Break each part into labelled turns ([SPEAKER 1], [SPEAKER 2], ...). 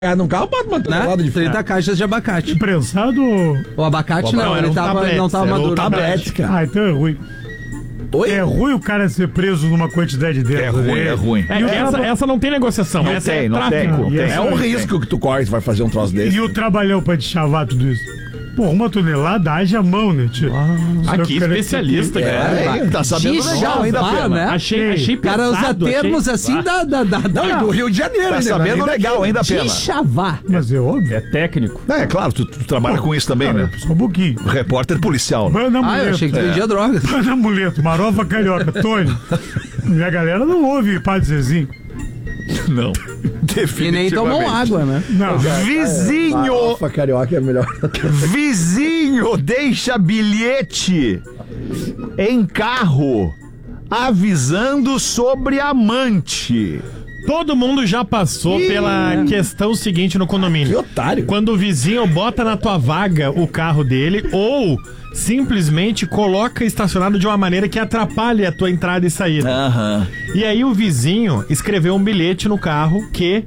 [SPEAKER 1] num carro, bota uma tonelada de
[SPEAKER 2] 30 caixas de abacate.
[SPEAKER 3] Prensado?
[SPEAKER 2] O abacate não, ele não tava maduro.
[SPEAKER 1] Tablete, cara.
[SPEAKER 3] Ah, então é ruim.
[SPEAKER 1] Oi?
[SPEAKER 3] É ruim o cara ser preso numa quantidade dessa.
[SPEAKER 4] É ruim.
[SPEAKER 5] Essa não tem negociação.
[SPEAKER 4] Não
[SPEAKER 5] essa
[SPEAKER 4] tem,
[SPEAKER 5] é
[SPEAKER 4] não
[SPEAKER 5] tráfico.
[SPEAKER 4] tem.
[SPEAKER 1] É um risco que tu corre se vai fazer um troço desse.
[SPEAKER 3] E o trabalhão pra deschavar tudo isso? Pô, uma tonelada haja mão, né, tio?
[SPEAKER 5] Aqui, especialista, cara.
[SPEAKER 4] Tá sabendo legal ainda,
[SPEAKER 2] Deschavar,
[SPEAKER 4] Pena.
[SPEAKER 2] né?
[SPEAKER 5] Achei
[SPEAKER 2] O cara usa
[SPEAKER 5] pesado,
[SPEAKER 2] termos assim
[SPEAKER 1] Não, do Rio de Janeiro,
[SPEAKER 4] Tá
[SPEAKER 1] ainda,
[SPEAKER 4] sabendo
[SPEAKER 1] né?
[SPEAKER 4] legal ainda, Pena.
[SPEAKER 2] Deschavar.
[SPEAKER 3] Mas é óbvio.
[SPEAKER 6] É técnico.
[SPEAKER 4] É claro, tu trabalha com isso também, né?
[SPEAKER 3] Só um pouquinho.
[SPEAKER 4] Repórter policial. Né?
[SPEAKER 3] Banda
[SPEAKER 2] Eu
[SPEAKER 3] Amuleto.
[SPEAKER 2] achei que tu vendia drogas.
[SPEAKER 3] Banda Amuleto, Marofa Carioca, Tony. Minha galera não ouve Padre Zezinho.
[SPEAKER 4] Não.
[SPEAKER 2] E nem tomam água, né?
[SPEAKER 3] Não.
[SPEAKER 4] Vizinho!
[SPEAKER 1] Farofa carioca é melhor.
[SPEAKER 4] Vizinho deixa bilhete em carro avisando sobre amante.
[SPEAKER 5] Todo mundo já passou pela questão seguinte no
[SPEAKER 1] Que
[SPEAKER 5] condomínio.
[SPEAKER 1] otário.
[SPEAKER 5] Quando o vizinho bota na tua vaga o carro dele ou simplesmente coloca estacionado de uma maneira que atrapalhe a tua entrada e saída.
[SPEAKER 4] Aham.
[SPEAKER 5] E aí o vizinho escreveu um bilhete no carro que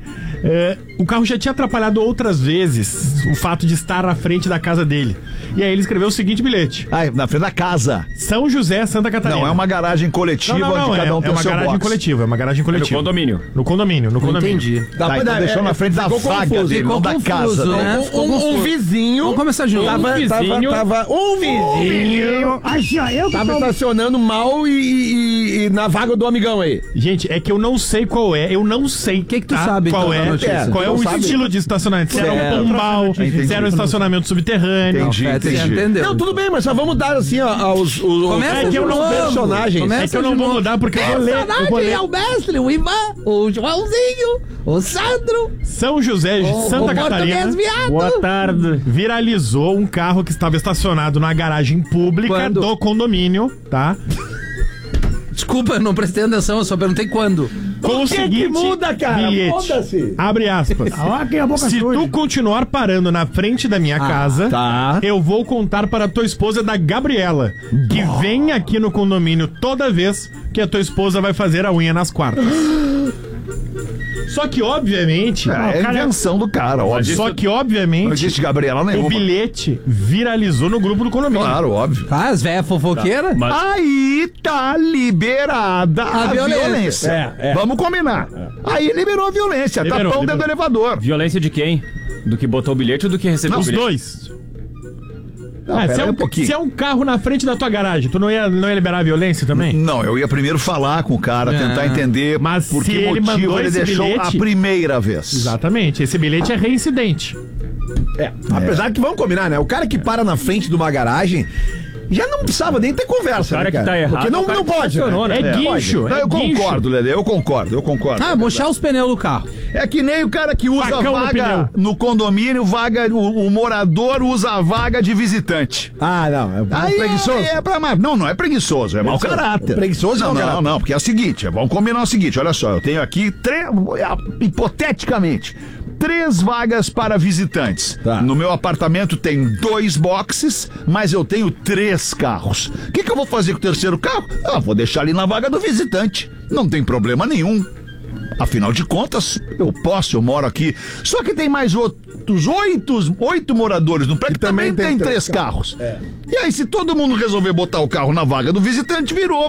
[SPEAKER 5] o carro já tinha atrapalhado outras vezes o fato de estar na frente da casa dele. E aí ele escreveu o seguinte bilhete:
[SPEAKER 4] Ai, na frente da casa.
[SPEAKER 5] São José, Santa Catarina.
[SPEAKER 4] Não, é uma garagem coletiva onde cada um tem o
[SPEAKER 5] uma
[SPEAKER 4] seu
[SPEAKER 5] garagem
[SPEAKER 4] box.
[SPEAKER 5] coletiva, é uma garagem
[SPEAKER 6] No
[SPEAKER 5] coletiva.
[SPEAKER 6] condomínio.
[SPEAKER 5] No condomínio.
[SPEAKER 2] Entendi.
[SPEAKER 4] Tá, então deixou na frente da vaga dele, não da casa.
[SPEAKER 2] né?
[SPEAKER 1] Um vizinho.
[SPEAKER 2] Vamos começar de novo.
[SPEAKER 1] Tava um vizinho.
[SPEAKER 3] Assim, ó, eu
[SPEAKER 1] Tava estacionando mal e na vaga do amigão aí.
[SPEAKER 5] Gente, é que eu não sei qual é, eu não sei
[SPEAKER 2] que tu sabe,
[SPEAKER 5] qual
[SPEAKER 2] então, da
[SPEAKER 5] é,
[SPEAKER 2] notícia?
[SPEAKER 5] qual é
[SPEAKER 1] Não
[SPEAKER 5] o
[SPEAKER 1] sabe?
[SPEAKER 5] estilo de estacionamento. Se era um pombal, se era um estacionamento subterrâneo.
[SPEAKER 4] Entendi,
[SPEAKER 2] Entendeu?
[SPEAKER 1] Não, tudo bem, mas só vamos dar assim, ó, os
[SPEAKER 2] Começa
[SPEAKER 5] de novo.
[SPEAKER 1] personagens.
[SPEAKER 2] Começa
[SPEAKER 5] É que eu não vou mudar porque eu vou ler. Eu vou ler.
[SPEAKER 2] É o mestre, o Ivan, o Joãozinho, o Sandro,
[SPEAKER 5] São José de
[SPEAKER 2] o
[SPEAKER 5] Santa
[SPEAKER 2] português
[SPEAKER 5] Catarina
[SPEAKER 2] viado.
[SPEAKER 6] Boa tarde.
[SPEAKER 5] viralizou um carro que estava estacionado na garagem pública
[SPEAKER 2] Quando?
[SPEAKER 5] do condomínio, tá?
[SPEAKER 2] Desculpa, eu não prestei atenção, eu só perguntei quando.
[SPEAKER 5] Com o seguinte
[SPEAKER 1] muda, cara?
[SPEAKER 5] bilhete.
[SPEAKER 1] Foda-se.
[SPEAKER 5] Abre aspas.
[SPEAKER 3] Ó, quem é a boca
[SPEAKER 5] Se
[SPEAKER 3] suja.
[SPEAKER 5] tu continuar parando na frente da minha casa,
[SPEAKER 1] tá.
[SPEAKER 5] eu vou contar para a tua esposa da Gabriela, que vem aqui no condomínio toda vez que a tua esposa vai fazer a unha nas quartas. Só que, obviamente...
[SPEAKER 4] É a invenção do cara, óbvio.
[SPEAKER 5] Só que,
[SPEAKER 4] Não
[SPEAKER 5] obviamente,
[SPEAKER 4] existe Gabriela
[SPEAKER 5] o
[SPEAKER 4] nenhuma.
[SPEAKER 5] bilhete viralizou no grupo do condomínio.
[SPEAKER 4] Claro, óbvio.
[SPEAKER 2] Ah, as velhas fofoqueiras?
[SPEAKER 6] Mas
[SPEAKER 4] Aí tá liberada a violência. Vamos combinar. Aí liberou a violência.
[SPEAKER 5] Liberou,
[SPEAKER 4] Tapão dentro do elevador.
[SPEAKER 6] violência de quem? Do que botou o bilhete ou do que recebeu o
[SPEAKER 5] Os
[SPEAKER 6] bilhete?
[SPEAKER 5] dois.
[SPEAKER 4] Não,
[SPEAKER 5] Se
[SPEAKER 4] pera
[SPEAKER 5] é
[SPEAKER 4] aí um pouquinho.
[SPEAKER 5] se é um carro na frente da tua garagem, tu não ia liberar a violência também?
[SPEAKER 4] Não, eu ia primeiro falar com o cara, tentar entender
[SPEAKER 5] Mas
[SPEAKER 4] por
[SPEAKER 5] se
[SPEAKER 4] que
[SPEAKER 5] ele
[SPEAKER 4] motivo
[SPEAKER 5] mandou
[SPEAKER 4] ele
[SPEAKER 5] esse
[SPEAKER 4] deixou
[SPEAKER 5] bilhete-
[SPEAKER 4] a primeira vez.
[SPEAKER 5] Exatamente. Esse bilhete é reincidente.
[SPEAKER 1] Apesar que vamos combinar, né? O cara que para na frente de uma garagem já não precisava nem ter conversa,
[SPEAKER 6] O cara
[SPEAKER 1] né,
[SPEAKER 6] que tá errado,
[SPEAKER 1] Porque não,
[SPEAKER 6] o cara
[SPEAKER 1] não
[SPEAKER 6] que
[SPEAKER 1] pode.
[SPEAKER 6] estacionou, né?
[SPEAKER 5] É guincho.
[SPEAKER 4] Não, eu
[SPEAKER 5] guincho.
[SPEAKER 4] concordo, Lelê, eu concordo.
[SPEAKER 2] Ah, mochar os pneus do carro.
[SPEAKER 4] É que nem o cara que usa
[SPEAKER 5] Facão no
[SPEAKER 4] vaga
[SPEAKER 5] pneu.
[SPEAKER 4] no condomínio, o morador usa a vaga de visitante.
[SPEAKER 1] Ah, não. É
[SPEAKER 4] Aí
[SPEAKER 1] preguiçoso.
[SPEAKER 4] é pra mais. Não é preguiçoso, é mau caráter.
[SPEAKER 1] Preguiçoso é mau caráter.
[SPEAKER 4] Não, porque é o seguinte, vamos combinar o seguinte, olha só, eu tenho aqui hipoteticamente 3 vagas para visitantes.
[SPEAKER 1] Tá.
[SPEAKER 4] No meu apartamento tem 2 boxes, mas eu tenho 3 carros. O que eu vou fazer com o terceiro carro? Vou deixar ali na vaga do visitante. Não tem problema nenhum. Afinal de contas, eu moro aqui. Só que tem mais outros 8 moradores no prédio que também tem 3 carros. E aí, se todo mundo resolver botar o carro na vaga do visitante, virou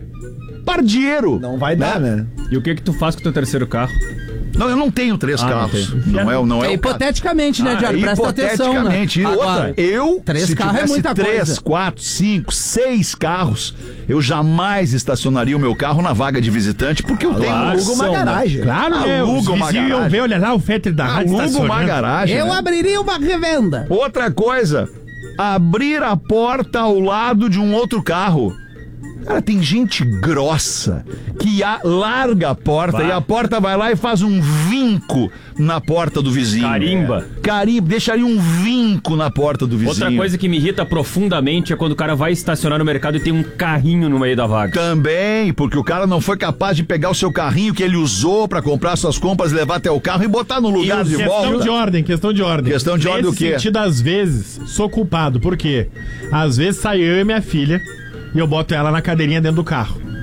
[SPEAKER 4] pardieiro.
[SPEAKER 1] Não vai dar, né?
[SPEAKER 6] E o que tu faz com o teu terceiro carro?
[SPEAKER 4] Não, eu não tenho 3 carros. Não é o
[SPEAKER 2] Hipoteticamente, né, Diário? Presta atenção, né?
[SPEAKER 4] hipoteticamente. E outra, eu,
[SPEAKER 2] 3
[SPEAKER 4] se
[SPEAKER 2] carros é
[SPEAKER 4] tivesse
[SPEAKER 2] muita
[SPEAKER 4] 3,
[SPEAKER 2] coisa.
[SPEAKER 4] 4, 5, 6 carros, eu jamais estacionaria o meu carro na vaga de visitante, porque eu tenho
[SPEAKER 1] Aluga uma garagem.
[SPEAKER 5] Claro, né? Os
[SPEAKER 4] Aluga uma
[SPEAKER 5] vizinhos iam
[SPEAKER 4] garagem.
[SPEAKER 5] ver, olha lá o Fetter da rádio
[SPEAKER 4] Aluga uma
[SPEAKER 5] estacionando.
[SPEAKER 4] garagem.
[SPEAKER 2] Eu
[SPEAKER 4] né?
[SPEAKER 2] abriria uma revenda.
[SPEAKER 4] Outra coisa, abrir a porta ao lado de um outro carro. Cara, tem gente grossa que larga a porta e a porta vai lá e faz um vinco na porta do vizinho.
[SPEAKER 6] Carimba.
[SPEAKER 4] Carimba, deixaria um vinco na porta do vizinho.
[SPEAKER 6] Outra coisa que me irrita profundamente é quando o cara vai estacionar no mercado e tem um carrinho no meio da vaga.
[SPEAKER 4] Também, porque o cara não foi capaz de pegar o seu carrinho que ele usou pra comprar suas compras, levar até o carro e botar no lugar de
[SPEAKER 5] Questão
[SPEAKER 4] volta.
[SPEAKER 5] de ordem.
[SPEAKER 4] Questão de ordem o quê?
[SPEAKER 5] Nesse sentido, às vezes, sou culpado. Por quê? Às vezes sai eu e minha filha e eu boto ela na cadeirinha dentro do carro.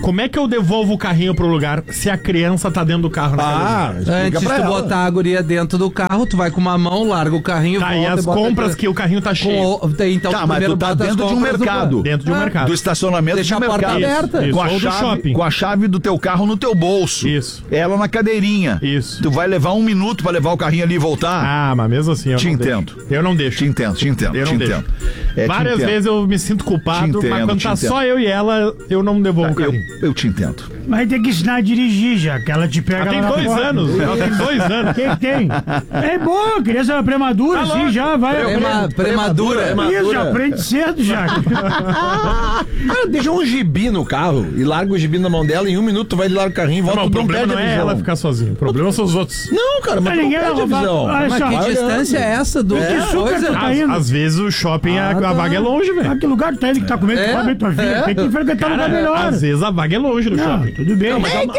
[SPEAKER 5] Como é que eu devolvo o carrinho pro lugar se a criança tá dentro do carro naquela
[SPEAKER 2] Antes de tu botar a guria dentro do carro, tu vai com uma mão, larga o carrinho,
[SPEAKER 5] Tá, e
[SPEAKER 2] volta
[SPEAKER 5] as
[SPEAKER 2] bota
[SPEAKER 5] compras
[SPEAKER 2] aqui.
[SPEAKER 5] que o carrinho tá cheio.
[SPEAKER 2] Então,
[SPEAKER 4] Tá, mas
[SPEAKER 2] primeiro
[SPEAKER 4] tu tá
[SPEAKER 2] bota as
[SPEAKER 4] dentro de um
[SPEAKER 2] compras do
[SPEAKER 4] mercado.
[SPEAKER 2] carro.
[SPEAKER 5] Dentro de um mercado.
[SPEAKER 4] Do estacionamento
[SPEAKER 2] Deixa
[SPEAKER 4] de
[SPEAKER 2] a porta
[SPEAKER 4] mercado.
[SPEAKER 2] aberta.
[SPEAKER 5] Isso,
[SPEAKER 4] Com a,
[SPEAKER 5] ou do
[SPEAKER 4] chave,
[SPEAKER 5] shopping.
[SPEAKER 4] com a chave do teu carro no teu bolso.
[SPEAKER 5] Isso.
[SPEAKER 4] Ela na cadeirinha.
[SPEAKER 5] Isso.
[SPEAKER 4] Tu vai levar 1 minuto pra levar o carrinho ali e voltar?
[SPEAKER 5] Ah, mas mesmo assim eu
[SPEAKER 4] Te
[SPEAKER 5] não
[SPEAKER 4] entendo.
[SPEAKER 5] deixo. Eu não deixo.
[SPEAKER 4] Te entendo.
[SPEAKER 5] Eu
[SPEAKER 4] te
[SPEAKER 5] não deixo.
[SPEAKER 4] entendo. Te
[SPEAKER 5] Várias
[SPEAKER 4] entendo.
[SPEAKER 5] vezes eu me sinto culpado,
[SPEAKER 4] Te entendo,
[SPEAKER 5] mas quando
[SPEAKER 4] te
[SPEAKER 5] tá
[SPEAKER 4] entendo.
[SPEAKER 5] só eu e ela, eu não devolvo o carrinho.
[SPEAKER 4] Eu te entendo.
[SPEAKER 3] Mas tem que ensinar a dirigir já, que ela te pega
[SPEAKER 5] Ela tem
[SPEAKER 3] lá na
[SPEAKER 5] 2
[SPEAKER 3] porta.
[SPEAKER 5] anos. Ela tem 2 anos.
[SPEAKER 3] Quem tem? É bom, criança premadura,
[SPEAKER 5] Tá
[SPEAKER 3] assim,
[SPEAKER 5] louco.
[SPEAKER 3] já vai.
[SPEAKER 2] Premadura.
[SPEAKER 3] Isso, já aprende cedo já.
[SPEAKER 1] Cara, deixa um gibi no carro e larga o gibi na mão dela, em 1 minuto tu vai lá no carrinho e volta.
[SPEAKER 5] Não, o
[SPEAKER 1] tu
[SPEAKER 5] problema não
[SPEAKER 1] perde a
[SPEAKER 5] é
[SPEAKER 1] visão.
[SPEAKER 5] ela ficar sozinha. O problema são os outros.
[SPEAKER 1] Não, cara, mas
[SPEAKER 3] Mas
[SPEAKER 1] tu não
[SPEAKER 3] ninguém
[SPEAKER 1] perde a
[SPEAKER 3] vai roubar.
[SPEAKER 1] visão.
[SPEAKER 3] Olha
[SPEAKER 2] Mas
[SPEAKER 3] só,
[SPEAKER 2] que
[SPEAKER 1] Vai
[SPEAKER 2] distância é essa do
[SPEAKER 3] que super
[SPEAKER 2] coisa?
[SPEAKER 3] tu tá indo?
[SPEAKER 5] Às vezes o shopping, a
[SPEAKER 2] tá.
[SPEAKER 5] vaga é longe, velho.
[SPEAKER 3] Ah, que lugar tu tá indo que tá comendo, tu come a tua vida. Tem que frequentar um lugar melhor.
[SPEAKER 5] Às vezes a vaga é longe no
[SPEAKER 3] Não,
[SPEAKER 5] shopping.
[SPEAKER 3] tudo bem.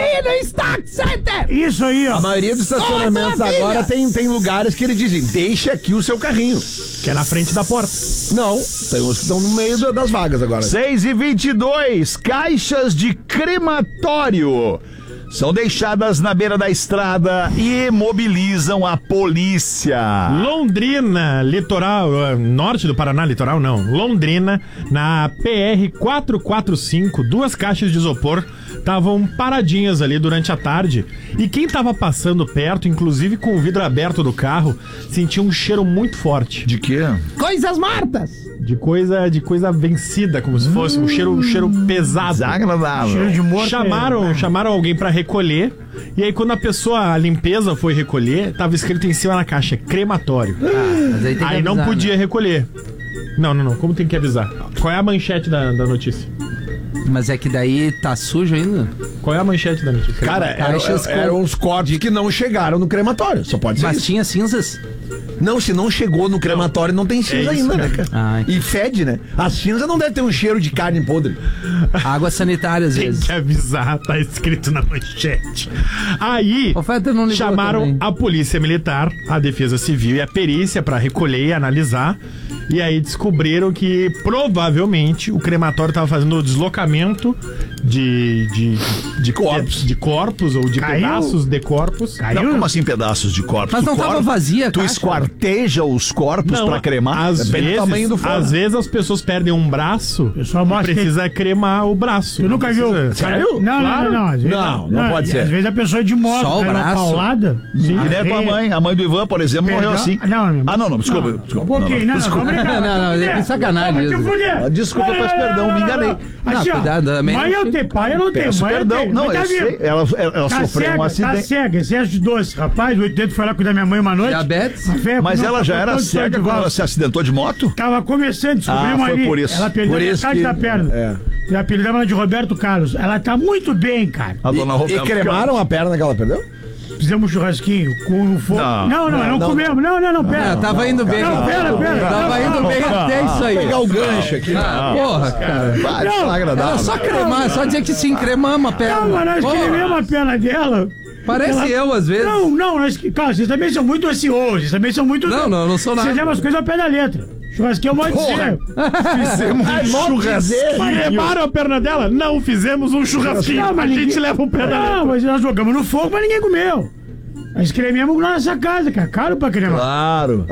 [SPEAKER 3] Isso aí, ó.
[SPEAKER 1] A maioria dos estacionamentos agora tem lugares que eles dizem, deixa aqui o seu carrinho.
[SPEAKER 5] Que é na frente da porta.
[SPEAKER 1] Não, tem uns que estão no meio das vagas agora.
[SPEAKER 4] 6h22, caixas de crematório são deixadas na beira da estrada e mobilizam a polícia.
[SPEAKER 5] Londrina, litoral, norte do Paraná, litoral não. Londrina, na PR 445, 2 caixas de isopor estavam paradinhas ali durante a tarde. E quem tava passando perto, inclusive com o vidro aberto do carro, sentia um cheiro muito forte.
[SPEAKER 4] De quê?
[SPEAKER 2] Coisas mortas.
[SPEAKER 5] De coisa vencida, como se fosse um cheiro pesado.
[SPEAKER 4] Desagradável.
[SPEAKER 3] Cheiro de morto.
[SPEAKER 5] Chamaram alguém pra recolher. E aí, quando a limpeza foi recolher, tava escrito em cima na caixa, crematório.
[SPEAKER 2] Mas aí tem que
[SPEAKER 5] Aí não
[SPEAKER 2] avisar,
[SPEAKER 5] podia
[SPEAKER 2] né?
[SPEAKER 5] recolher. Não. Como tem que avisar? Qual é a manchete da notícia?
[SPEAKER 2] Mas é que daí tá sujo ainda.
[SPEAKER 5] Qual é a manchete da notícia?
[SPEAKER 1] Cara,
[SPEAKER 2] Caixas
[SPEAKER 1] eram uns cortes que não chegaram no crematório. Só pode ser
[SPEAKER 2] Mas
[SPEAKER 1] isso.
[SPEAKER 2] tinha cinzas?
[SPEAKER 1] Não, se não chegou no crematório, não tem cinza
[SPEAKER 5] isso
[SPEAKER 1] ainda, né,
[SPEAKER 5] mesmo.
[SPEAKER 1] cara?
[SPEAKER 2] Ah,
[SPEAKER 1] E fede, né? A cinza não deve ter um cheiro de carne podre.
[SPEAKER 2] Água sanitária, às
[SPEAKER 5] Tem
[SPEAKER 2] vezes.
[SPEAKER 5] que avisar, tá escrito na manchete. Aí,
[SPEAKER 2] O Fetter não ligou
[SPEAKER 5] chamaram
[SPEAKER 2] também.
[SPEAKER 5] a Polícia Militar, a Defesa Civil e a perícia pra recolher e analisar. E aí descobriram que provavelmente o crematório tava fazendo o deslocamento de corpos ou de
[SPEAKER 3] Caiu?
[SPEAKER 5] pedaços de corpos.
[SPEAKER 4] Não, como assim pedaços de corpos?
[SPEAKER 2] Mas
[SPEAKER 4] Tu
[SPEAKER 2] não tava
[SPEAKER 4] corta-
[SPEAKER 2] vazia a
[SPEAKER 4] Tu
[SPEAKER 2] caixa?
[SPEAKER 4] esquarteja os corpos pra cremar?
[SPEAKER 1] Depende do tamanho do fogo.
[SPEAKER 5] Às vezes as pessoas perdem um braço
[SPEAKER 3] Pessoal,
[SPEAKER 5] e
[SPEAKER 3] mostra
[SPEAKER 5] precisa cremar o braço.
[SPEAKER 3] Tu nunca viu?
[SPEAKER 5] Precisa-
[SPEAKER 1] Sério?
[SPEAKER 3] Não,
[SPEAKER 5] Claro.
[SPEAKER 3] não. Às vezes,
[SPEAKER 1] Não pode
[SPEAKER 3] e
[SPEAKER 1] ser.
[SPEAKER 3] Às vezes a pessoa é de moto,
[SPEAKER 2] Só o
[SPEAKER 3] cai uma
[SPEAKER 2] braço?
[SPEAKER 3] paulada.
[SPEAKER 4] Que nem a tua mãe. A mãe do Ivan, por exemplo, morreu
[SPEAKER 3] Perdão.
[SPEAKER 4] assim.
[SPEAKER 3] Não,
[SPEAKER 4] Desculpa.
[SPEAKER 3] Um pouquinho, não,
[SPEAKER 4] Desculpa.
[SPEAKER 3] vamos brincar.
[SPEAKER 2] Não, é sacanagem isso.
[SPEAKER 1] Desculpa, peço perdão, me enganei.
[SPEAKER 3] Assim, ó,
[SPEAKER 2] cuidado, também
[SPEAKER 3] mãe
[SPEAKER 2] não
[SPEAKER 3] eu
[SPEAKER 2] fica-
[SPEAKER 3] tenho, pai eu não tenho.
[SPEAKER 4] Peço
[SPEAKER 3] mãe
[SPEAKER 4] perdão.
[SPEAKER 3] eu tenho.
[SPEAKER 4] Não,
[SPEAKER 3] Mas tá
[SPEAKER 4] eu sei.
[SPEAKER 3] vivo.
[SPEAKER 4] Ela
[SPEAKER 3] Tá
[SPEAKER 4] sofreu um
[SPEAKER 3] Tá
[SPEAKER 4] acidente.
[SPEAKER 3] cega, excesso de doce. Rapaz, o 80 foi lá cuidar da minha mãe uma noite.
[SPEAKER 2] Diabetes?
[SPEAKER 3] A véia
[SPEAKER 4] Mas
[SPEAKER 3] comeu
[SPEAKER 4] ela já era
[SPEAKER 3] todo de
[SPEAKER 4] cega quando
[SPEAKER 3] volta.
[SPEAKER 4] ela se acidentou de moto?
[SPEAKER 3] Tava começando, descobrimos
[SPEAKER 4] foi
[SPEAKER 3] ali.
[SPEAKER 4] por isso.
[SPEAKER 3] Ela perdeu
[SPEAKER 1] Por isso
[SPEAKER 3] metade
[SPEAKER 1] que-
[SPEAKER 3] da perna.
[SPEAKER 1] é.
[SPEAKER 3] E apelidamos ela de Roberto Carlos. Ela tá muito bem, cara.
[SPEAKER 4] A dona
[SPEAKER 1] E
[SPEAKER 4] Roberta.
[SPEAKER 1] cremaram a perna que ela perdeu?
[SPEAKER 3] Fizemos um churrasquinho com o fogo. Não comemos. Não, pera.
[SPEAKER 2] Ah, tava indo bem.
[SPEAKER 3] Não, pera.
[SPEAKER 2] Tava
[SPEAKER 3] Não,
[SPEAKER 2] indo
[SPEAKER 3] não,
[SPEAKER 2] bem até isso aí.
[SPEAKER 1] Pegar o gancho aqui.
[SPEAKER 2] Ah, porra, cara.
[SPEAKER 4] Vai,
[SPEAKER 3] Não,
[SPEAKER 4] desagradável.
[SPEAKER 2] Era só cremar, só dizer que sim, cremamos a perna.
[SPEAKER 3] Não, mas nós
[SPEAKER 2] Porra,
[SPEAKER 3] queremos a perna dela.
[SPEAKER 2] Parece eu, às vezes.
[SPEAKER 3] Não, cara, vocês também são muito ansiosos, vocês também são muito...
[SPEAKER 2] Não sou nada.
[SPEAKER 3] Vocês levam as coisas ao pé da letra. Churrasquinho eu vou dizer.
[SPEAKER 4] Fizemos um churrasquinho.
[SPEAKER 5] Mas queimaram a perna dela? Não, fizemos um churrasquinho.
[SPEAKER 3] Não, mas
[SPEAKER 5] A gente
[SPEAKER 3] ninguém-
[SPEAKER 5] leva o pé da letra.
[SPEAKER 3] Não, mas nós jogamos no fogo, mas ninguém comeu. Nós crememos na nossa casa, cara. Caro pra cremar.
[SPEAKER 1] Claro.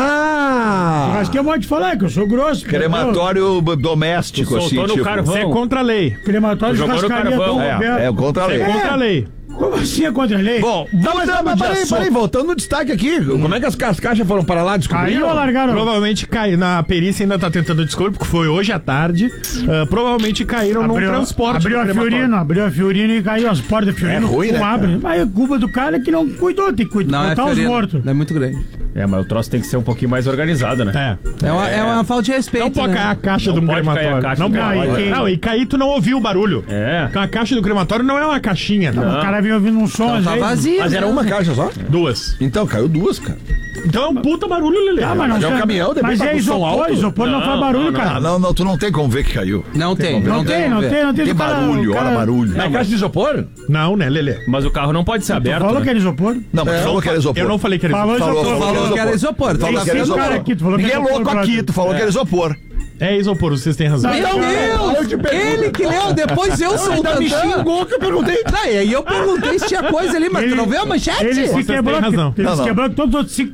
[SPEAKER 1] Ah!
[SPEAKER 3] Churrasquinho eu vou te falar, que eu sou grosso.
[SPEAKER 4] Crematório doméstico, assim,
[SPEAKER 6] Soltou no
[SPEAKER 4] tipo.
[SPEAKER 6] carvão.
[SPEAKER 5] Você é contra a lei.
[SPEAKER 3] Crematório de
[SPEAKER 6] Jogou no
[SPEAKER 3] churrascaria
[SPEAKER 6] carvão.
[SPEAKER 3] Dom Roberto.
[SPEAKER 4] É contra a lei.
[SPEAKER 5] Você é contra a lei.
[SPEAKER 3] Como assim é contra a lei?
[SPEAKER 4] Bom,
[SPEAKER 1] Mas peraí, voltando no destaque aqui. Como é que as caixas foram para lá? Descobriram?
[SPEAKER 3] Caiu ou largaram?
[SPEAKER 5] Provavelmente caiu. Na perícia ainda tá tentando descobrir, porque foi hoje à tarde. Provavelmente caíram num transporte.
[SPEAKER 3] Abriu
[SPEAKER 5] do
[SPEAKER 3] a
[SPEAKER 5] crematório.
[SPEAKER 3] Fiorino e caiu as portas da Fiorino.
[SPEAKER 1] É ruim,
[SPEAKER 3] não
[SPEAKER 1] né,
[SPEAKER 3] abre. Mas a culpa do cara é que não cuidou, tem que cuidar,
[SPEAKER 2] Não, é
[SPEAKER 3] botar os
[SPEAKER 2] Fiorino.
[SPEAKER 3] mortos.
[SPEAKER 2] É muito grande.
[SPEAKER 6] É, mas o troço tem que ser um pouquinho mais organizado, né?
[SPEAKER 5] É.
[SPEAKER 2] É uma falta de respeito.
[SPEAKER 5] Não pode
[SPEAKER 2] né?
[SPEAKER 5] cair a caixa
[SPEAKER 6] Não
[SPEAKER 5] de um
[SPEAKER 6] pode cair a
[SPEAKER 5] crematório.
[SPEAKER 6] caixa
[SPEAKER 5] Não
[SPEAKER 6] do
[SPEAKER 5] pode.
[SPEAKER 3] crematório.
[SPEAKER 5] Não, e cair tu não ouviu o barulho.
[SPEAKER 6] É.
[SPEAKER 5] Então a caixa do crematório não é uma caixinha, né?
[SPEAKER 3] O cara vem ouvindo um som,
[SPEAKER 2] Então
[SPEAKER 3] às
[SPEAKER 2] tá
[SPEAKER 3] vezes.
[SPEAKER 2] vazio.
[SPEAKER 1] Mas era
[SPEAKER 2] né?
[SPEAKER 1] uma caixa só?
[SPEAKER 5] Duas.
[SPEAKER 1] Então, caiu duas, cara.
[SPEAKER 5] Então é um puta barulho, Lelê.
[SPEAKER 3] Ah, mas não
[SPEAKER 1] Mas é um
[SPEAKER 3] sei-
[SPEAKER 1] caminhão, de
[SPEAKER 3] Mas
[SPEAKER 1] repente
[SPEAKER 3] é
[SPEAKER 1] tá com som
[SPEAKER 3] isopor,
[SPEAKER 1] alto.
[SPEAKER 3] isopor não faz barulho, cara.
[SPEAKER 4] Não, tu não tem como ver que caiu.
[SPEAKER 2] Não tem.
[SPEAKER 3] Não tem.
[SPEAKER 4] Tem
[SPEAKER 3] o cara-
[SPEAKER 4] barulho,
[SPEAKER 3] o cara-
[SPEAKER 4] olha barulho.
[SPEAKER 1] É caixa de isopor?
[SPEAKER 5] Não, né, Lelê?
[SPEAKER 6] Mas o carro não pode ser
[SPEAKER 3] Tu
[SPEAKER 6] aberto.
[SPEAKER 3] falou
[SPEAKER 6] né?
[SPEAKER 3] que era isopor?
[SPEAKER 4] Não, mas tu falou que era isopor.
[SPEAKER 5] Eu não falei que era
[SPEAKER 3] Falou
[SPEAKER 5] isso.
[SPEAKER 3] isopor.
[SPEAKER 2] Falou que era isopor.
[SPEAKER 4] Falou
[SPEAKER 2] Tá
[SPEAKER 4] que era
[SPEAKER 3] Esse
[SPEAKER 4] isopor.
[SPEAKER 3] cara aqui, tu falou que
[SPEAKER 4] Ninguém é
[SPEAKER 3] era isopor,
[SPEAKER 4] louco aqui,
[SPEAKER 3] brother.
[SPEAKER 4] tu falou que era isopor.
[SPEAKER 5] É isopor, vocês têm razão.
[SPEAKER 2] Meu Deus! Ele que leu, depois eu sou o
[SPEAKER 1] Ainda me
[SPEAKER 2] Tantã.
[SPEAKER 1] xingou que eu perguntei.
[SPEAKER 2] Tá, e aí eu perguntei se tinha coisa ali, mas tu não vê a manchete?
[SPEAKER 3] Ele se
[SPEAKER 5] Vocês
[SPEAKER 3] quebrou,
[SPEAKER 5] têm razão.
[SPEAKER 3] ele
[SPEAKER 4] Não,
[SPEAKER 3] se
[SPEAKER 4] não.
[SPEAKER 3] quebrou que todos os outros 5